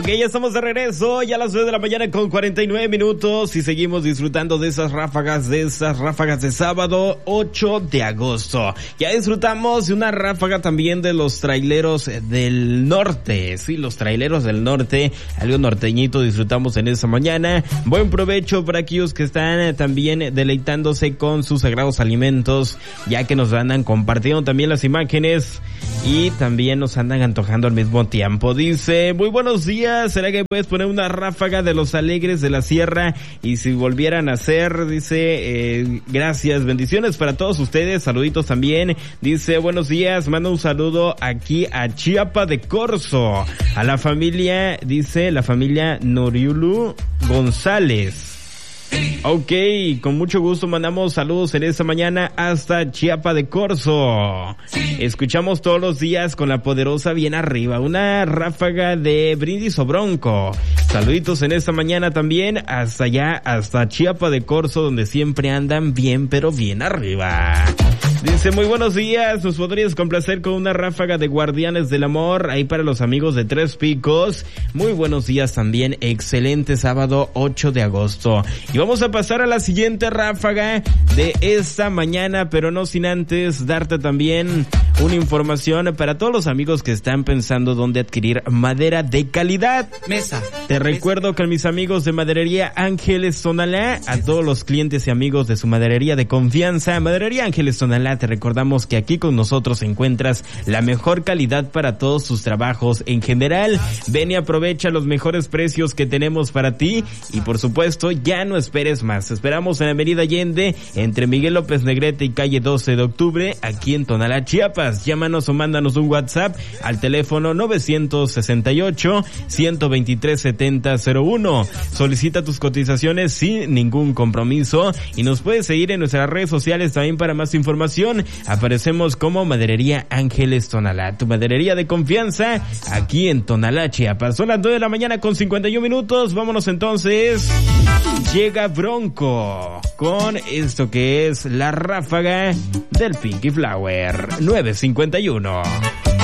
Ok, ya estamos de regreso, ya a las 9 de la mañana con 49 minutos y seguimos disfrutando de esas ráfagas de sábado 8 de agosto. Ya disfrutamos de una ráfaga también de los traileros del norte, sí, los traileros del norte, algo norteñito disfrutamos en esa mañana. Buen provecho para aquellos que están también deleitándose con sus sagrados alimentos, ya que nos andan compartiendo también las imágenes y también nos andan antojando al mismo tiempo. Dice, muy buenos días, ¿será que puedes poner una ráfaga de los Alegres de la Sierra? Y si volvieran a hacer, dice, gracias, bendiciones para todos ustedes, saluditos también. Dice, buenos días, manda un saludo aquí a Chiapa de Corzo, a la familia, dice, la familia Noriulu González. Ok, con mucho gusto mandamos saludos en esta mañana hasta Chiapa de Corzo. Escuchamos todos los días con la poderosa bien arriba, una ráfaga de Brindis o Bronco. Saluditos en esta mañana también hasta allá, hasta Chiapa de Corzo, donde siempre andan bien, pero bien arriba. Dice, muy buenos días, nos podrías complacer con una ráfaga de Guardianes del Amor, ahí para los amigos de Tres Picos. Muy buenos días también, excelente sábado 8 de agosto. Y vamos a pasar a la siguiente ráfaga de esta mañana, pero no sin antes darte también una información para todos los amigos que están pensando dónde adquirir madera de calidad. Mesa. Te recuerdo que a mis amigos de Maderería Ángeles Tonalá, a todos los clientes y amigos de su maderería de confianza, Maderería Ángeles Tonalá, te recordamos que aquí con nosotros encuentras la mejor calidad para todos tus trabajos en general. Ven y aprovecha los mejores precios que tenemos para ti y por supuesto ya no esperes más. Esperamos en Avenida Allende, entre Miguel López Negrete y calle 12 de octubre, aquí en Tonalá, Chiapas. Llámanos o mándanos un WhatsApp al teléfono 968-123-7001. Solicita tus cotizaciones sin ningún compromiso y nos puedes seguir en nuestras redes sociales también para más información. Aparecemos como Maderería Ángeles Tonalá, tu maderería de confianza aquí en Tonalá, Chiapas. Son las 9 de la mañana con 51 minutos. Vámonos entonces. Llega Bronco con esto que es la ráfaga del Pinky Flower. 9:51.